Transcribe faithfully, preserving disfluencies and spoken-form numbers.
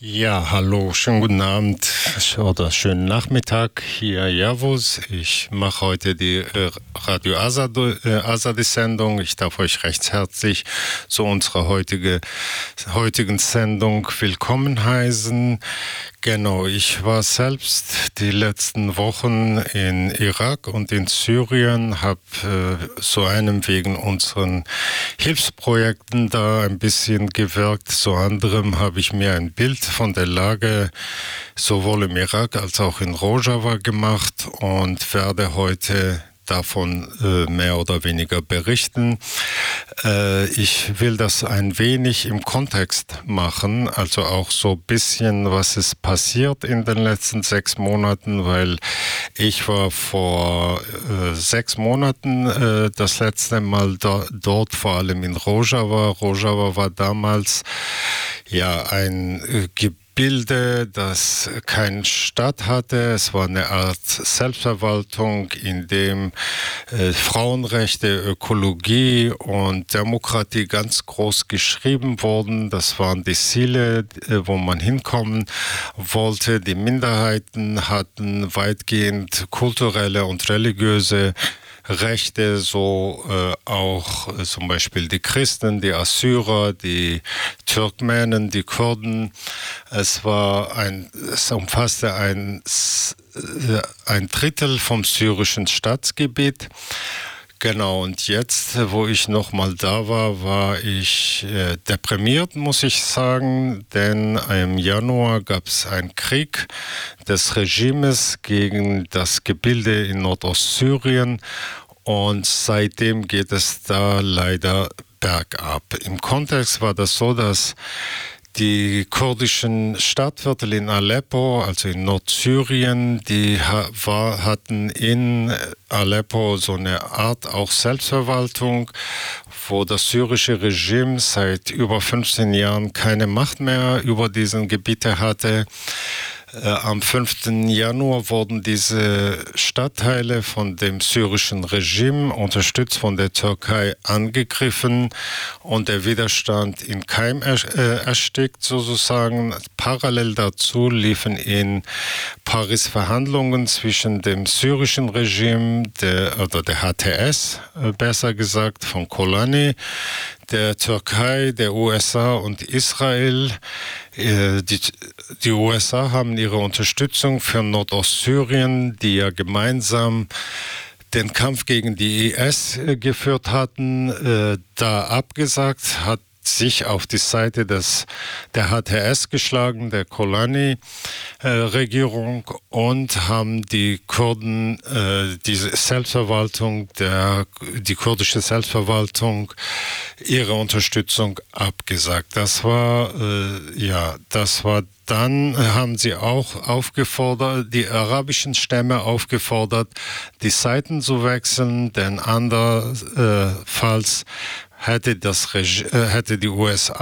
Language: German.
Ja, hallo, schönen guten Abend oder schönen Nachmittag. Hier Javus. Ich mache heute die äh, Radio Azadi-Sendung. Ich darf euch recht herzlich zu unserer heutige, heutigen Sendung willkommen heißen. Genau, ich war selbst die letzten Wochen in Irak und in Syrien, habe äh, so einem wegen unseren Hilfsprojekten da ein bisschen gewirkt. Zu anderem habe ich mir ein Bild von der Lage sowohl im Irak als auch in Rojava gemacht und werde heute davon äh, mehr oder weniger berichten. Äh, ich will das ein wenig im Kontext machen, also auch so ein bisschen, was ist passiert in den letzten sechs Monaten, weil ich war vor äh, sechs Monaten äh, das letzte Mal do- dort, vor allem in Rojava. Rojava war damals ja ein äh, Gebiet, Bilde, das keine Stadt hatte. Es war eine Art Selbstverwaltung, in dem äh, Frauenrechte, Ökologie und Demokratie ganz groß geschrieben wurden. Das waren die Ziele, äh, wo man hinkommen wollte. Die Minderheiten hatten weitgehend kulturelle und religiöse Rechte, so äh, auch äh, zum Beispiel die Christen, die Assyrer, die Turkmenen, die Kurden. Es war ein, es umfasste ein, äh, ein Drittel vom syrischen Staatsgebiet. Genau, und jetzt, wo ich nochmal da war, war ich äh, deprimiert, muss ich sagen, denn im Januar gab es einen Krieg des Regimes gegen das Gebilde in Nordostsyrien und seitdem geht es da leider bergab. Im Kontext war das so, dass die kurdischen Stadtviertel in Aleppo, also in Nordsyrien, die ha- war, hatten in Aleppo so eine Art auch Selbstverwaltung, wo das syrische Regime seit über fünfzehn Jahren keine Macht mehr über diesen Gebiete hatte. Äh, am fünften Januar wurden diese Stadtteile von dem syrischen Regime, unterstützt von der Türkei, angegriffen und der Widerstand in Keim er, äh, erstickt sozusagen. Parallel dazu liefen in Paris Verhandlungen zwischen dem syrischen Regime, der, oder der H T S, äh, besser gesagt, von Kolani, der Türkei, der U S A und Israel. Die, die U S A haben ihre Unterstützung für Nordostsyrien, die ja gemeinsam den Kampf gegen die I S geführt hatten, da abgesagt, hat sich auf die Seite des, der H T S geschlagen, der Kolani-Regierung, äh, und haben die Kurden, äh, diese Selbstverwaltung, der, die kurdische Selbstverwaltung, ihre Unterstützung abgesagt. Das war, äh, ja, das war Dann haben sie auch aufgefordert, die arabischen Stämme aufgefordert, die Seiten zu wechseln, denn andernfalls hätte, das Reg- hätte die U S A